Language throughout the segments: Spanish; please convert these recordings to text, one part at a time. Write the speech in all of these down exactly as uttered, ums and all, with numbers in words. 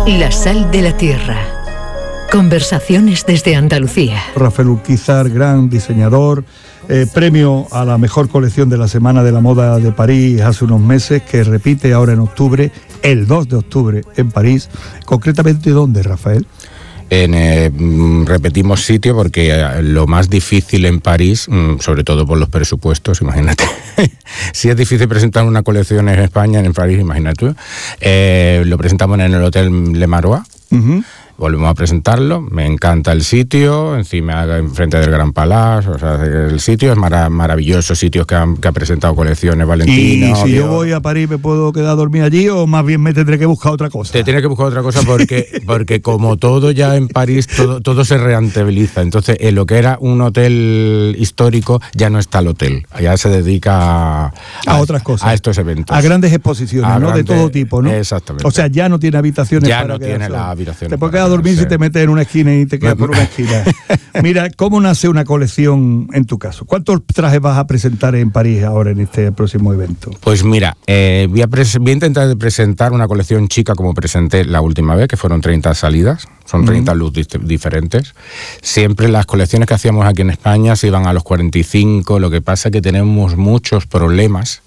La sal de la tierra. Conversaciones desde Andalucía. Rafael Urquizar, gran diseñador, eh, premio a la mejor colección de la Semana de la Moda de París hace unos meses, que repite ahora en octubre, el dos de octubre en París. Concretamente, ¿dónde, Rafael? En, eh, repetimos sitio porque lo más difícil en París, sobre todo por los presupuestos, imagínate, si es difícil presentar una colección en España, en París, imagínate tú, eh, lo presentamos en el Hotel Le Marois. Uh-huh. Volvemos a presentarlo, me encanta el sitio, encima enfrente del Gran Palace, o sea, el sitio es mara- maravilloso, sitios que, han, que ha presentado colecciones Valentino. ¿Y si obvio. yo voy a París me puedo quedar a dormir allí o más bien me tendré que buscar otra cosa? Te tienes que buscar otra cosa porque, porque como todo ya en París, todo, todo se rentabiliza. Entonces, en lo que era un hotel histórico, ya no está el hotel, ya se dedica a, a, a otras cosas. A estos eventos. A grandes exposiciones, a ¿no? Grandes, de todo tipo, ¿no? Exactamente. O sea, ya no tiene habitaciones ya para no tiene las habitaciones. Te puedes quedar a dormir si te metes en una esquina y te quedas por una esquina. Mira, ¿cómo nace una colección en tu caso? ¿Cuántos trajes vas a presentar en París ahora en este próximo evento? Pues mira, eh, voy, a pres- voy a intentar presentar una colección chica como presenté la última vez, que fueron treinta salidas, son treinta uh-huh. looks di- diferentes. Siempre las colecciones que hacíamos aquí en España se iban a los cuarenta y cinco, lo que pasa es que tenemos muchos problemas.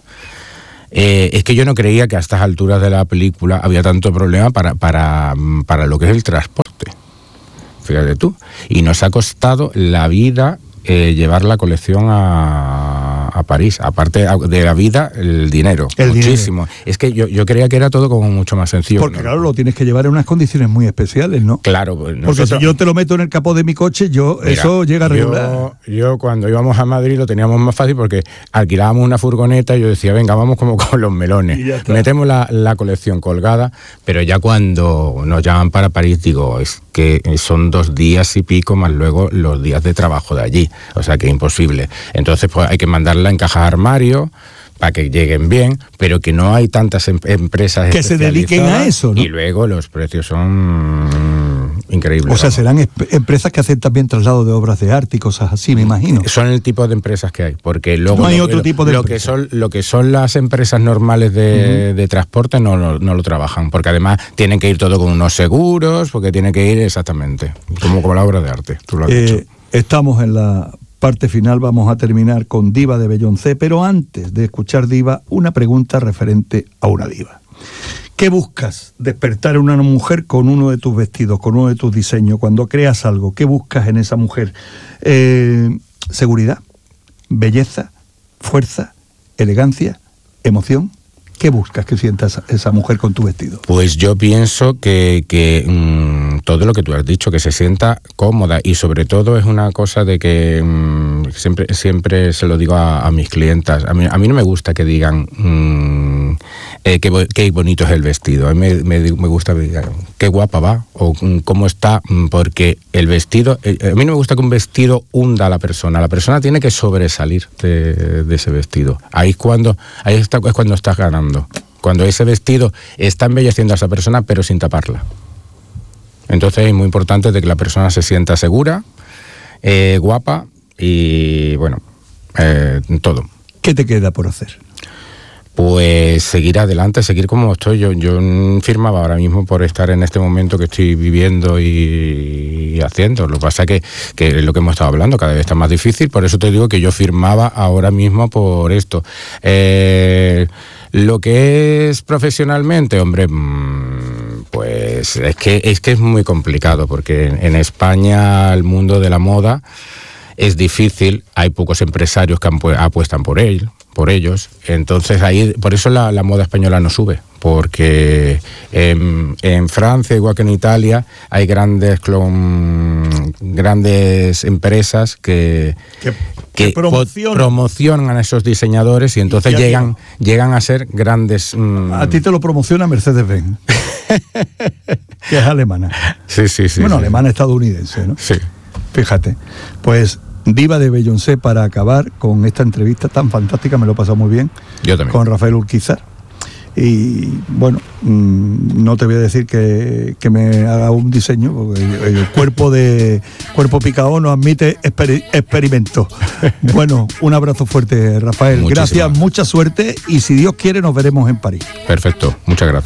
Eh, es que yo no creía que a estas alturas de la película había tanto problema para, para, para lo que es el transporte. Fíjate tú. Y nos ha costado la vida eh, llevar la colección a, a París. Aparte de la vida, el dinero. El muchísimo. dinero. Es que yo, yo creía que era todo como mucho más sencillo. Porque ¿no? claro, lo tienes que llevar en unas condiciones muy especiales, ¿no? Claro. Pues Porque nosotros, si yo te lo meto en el capó de mi coche, yo Mira, eso llega a regular. Yo, yo cuando íbamos a Madrid lo teníamos más fácil porque alquilábamos una furgoneta y yo decía, venga, vamos como con los melones. Metemos la, la colección colgada, pero ya cuando nos llaman para París, digo, es que son dos días y pico más luego los días de trabajo de allí. O sea que imposible. Entonces pues hay que mandarla en cajas de armario para que lleguen bien, pero que no hay tantas em- empresas que se dediquen a eso, ¿no? Y luego los precios son increíbles. O sea, vamos. serán esp- empresas que hacen también traslado de obras de arte y cosas así, me imagino. Son el tipo de empresas que hay, porque luego no hay lo, otro lo, tipo de lo empresa. que son lo que son las empresas normales de, uh-huh. de transporte no, no, no lo trabajan, porque además tienen que ir todo con unos seguros, porque tienen que ir exactamente como con la obra de arte. Tú lo has eh, dicho. Estamos en la parte final, vamos a terminar con Diva de Beyoncé, pero antes de escuchar Diva, una pregunta referente a una diva. ¿Qué buscas despertar en una mujer con uno de tus vestidos, con uno de tus diseños? Cuando creas algo, ¿qué buscas en esa mujer? Eh, seguridad, belleza, fuerza, elegancia, emoción. ¿Qué buscas que sienta esa, esa mujer con tu vestido? Pues yo pienso que, que mmm, todo lo que tú has dicho, que se sienta cómoda, y sobre todo es una cosa de que mmm, siempre, siempre se lo digo a, a mis clientas. A mí, a mí no me gusta que digan mmm, eh, qué, qué bonito es el vestido. A mí me, me, me gusta que digan qué guapa va o mmm, cómo está, mmm, porque el vestido, eh, a mí no me gusta que un vestido hunda a la persona. La persona tiene que sobresalir de, de ese vestido. Ahí es cuando, ahí está, es cuando estás ganando. Cuando ese vestido está embelleciendo a esa persona, pero sin taparla. Entonces es muy importante de que la persona se sienta segura, eh, guapa y, bueno, eh, todo. ¿Qué te queda por hacer? Pues seguir adelante, seguir como estoy. Yo, yo firmaba ahora mismo por estar en este momento que estoy viviendo y, y haciendo. Lo que pasa es que, que es lo que hemos estado hablando, cada vez está más difícil, por eso te digo que yo firmaba ahora mismo por esto. Eh... Lo que es profesionalmente, hombre, pues es que es que es muy complicado, porque en España el mundo de la moda es difícil, hay pocos empresarios que apuestan por él, por ellos, entonces ahí, por eso la, la moda española no sube, porque en, en Francia, igual que en Italia, hay grandes clon, grandes empresas que, que, que, que promocionan. promocionan a esos diseñadores y entonces y llegan, llegan a ser grandes... Mmm... A ti te lo promociona Mercedes-Benz, que es alemana. Sí, sí, sí. Bueno, sí. alemana estadounidense, ¿no? Sí. Fíjate, pues Diva de Beyoncé, para acabar con esta entrevista tan fantástica, me lo he pasado muy bien. Yo también. Con Rafael Urquizar. Y bueno, mmm, no te voy a decir que, que me haga un diseño, porque el, el cuerpo de cuerpo picado no admite exper- experimentos. Bueno, un abrazo fuerte, Rafael. Muchísimas. Gracias, mucha suerte y si Dios quiere nos veremos en París. Perfecto, muchas gracias.